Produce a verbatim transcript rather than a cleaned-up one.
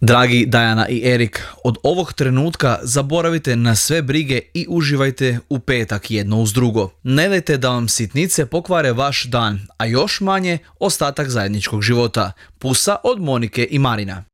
Dragi Dajana i Erik, od ovog trenutka zaboravite na sve brige i uživajte u petak jedno uz drugo. Ne dajte da vam sitnice pokvare vaš dan, a još manje ostatak zajedničkog života. Pusa od Monike i Marina.